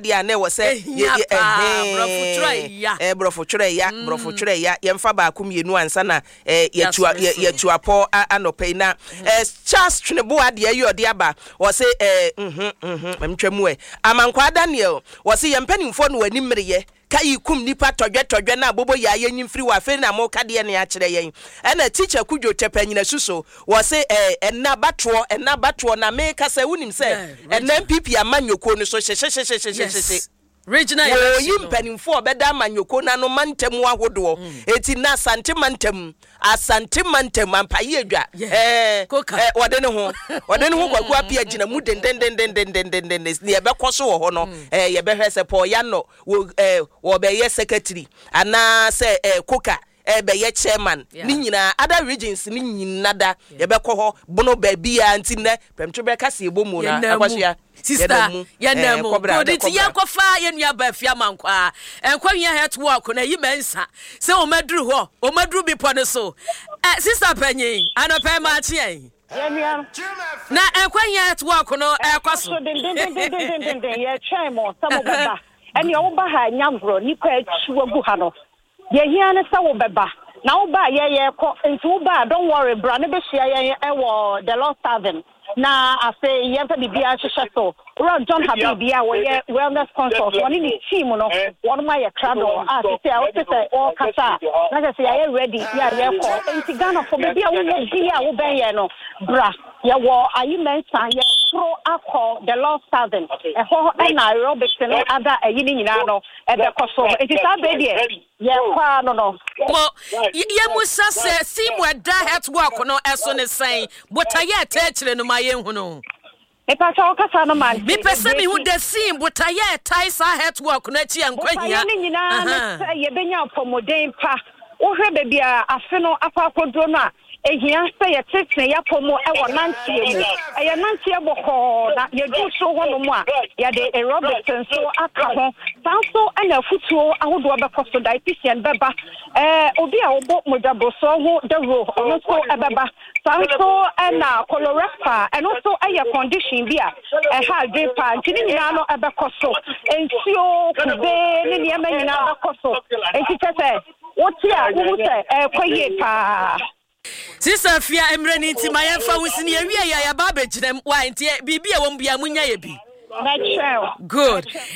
dia na wo se brofo twerɛ ya yemfa ba akum yenu ansa na yetuapo anopai na Charles Twinebo ade ayi ode aba wo se memtwamu amankwa Daniel wo se yempanimfo no wani mmereye kai kum nipa todwe na bobo ya yanyimfiri wa fe na mo kade ne ya kire yen na teacher kudwo tepanyina suso wo se enna batwo na me kasa wunim se enna MPP amanyoko no so hye regional yimpanimfo obeda amanyoko na no mantem ahodo eti na asante mantem ampaye adwa wode ne ho kwaku apia gina mu den ne ebekoso wo ho no ye behwe se Paul Yano wo be ye secretary ana se koka be ye chairman ni nyina other regions ni nyinada ye bekọ ho bono ba bia ntine pemtwe be kase ebomu na akwahia sister yanam oditi yakofa yenua ba fia mankwa enkwanya het work na yi mensa se o maduru ho o maduru bipo ne so sister panyin anope ma chien na enkwanya het work no ekwaso ye chemo samo baba eni o ba ha nyamro nipa achiwo gu ha no ye hia ne sawo beba na wo ba ye ko ntu ba don't worry bra ne be hia ye ewo the Lord Southern na afi yemfa bibia hyehyɛ Ron John Habibia wo ye wellness consult one ni team no one my crado say I say all kasa na say I ready ya ko enti Ghana for bibia wo bia wo ben ye no bra ye wo ayi mensa ye pro akọ the Lord Southern ho na aerobics no ada ayi ni nyina no e be koso enti sa be de ye kwa no ye musa se simwe da het work no eso ne sen botaye atechire no maye hu no Epa cha okasa no man. Me pese me hu the sim botaye taisa het work no achi ankwahia. Ni nyina na ye benya opomoden pa. Wo hwe bebia afe no afa akodro no a ehia se ye tete ya pomo e wo nantie mu. Eye nantie boko na ye du so ho no mu a ye de aerobics so aka ho. Sanso ana futuo ahodo bekoso dietitian beba. Obi a obo modabo so ho the ro no so ebeba. Sanso ana colorectal and also a condition bia ha dripa ntini nyina no ebekoso ensio kube ni niam nyina bekoso entitese wotia wo se koye pa Sister Fia Emreni nti mayefa wusini ewie ya ba begirem wa nti bibia wo mbia munya ye bi Good.